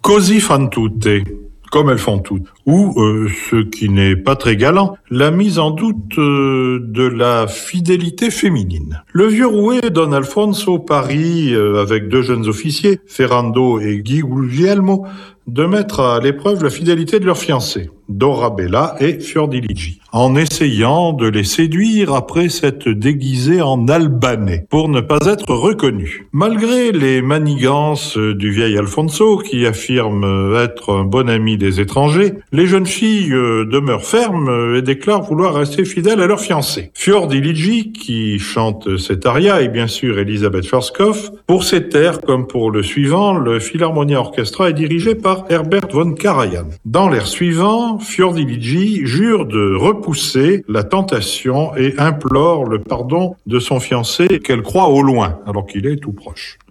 Così fan tutte, comme elles font toutes. Ou, ce qui n'est pas très galant, la mise en doute de la fidélité féminine. Le vieux roué Don Alfonso parie, avec deux jeunes officiers, Ferrando et Guglielmo, de mettre à l'épreuve la fidélité de leurs fiancés, Dorabella et Fiordiligi, en essayant de les séduire après s'être déguisés en albanais, pour ne pas être reconnus. Malgré les manigances du vieil Alfonso, qui affirme être un bon ami des étrangers, les jeunes filles demeurent fermes et déclarent vouloir rester fidèles à leurs fiancés. Fiordiligi, qui chante cet aria, et bien sûr Elisabeth Schwarzkopf. Pour cet air, comme pour le suivant, le Philharmonia Orchestra est dirigé par Herbert von Karajan. Dans l'air suivant, Fiordiligi jure de repousser la tentation et implore le pardon de son fiancé qu'elle croit au loin, alors qu'il est tout proche.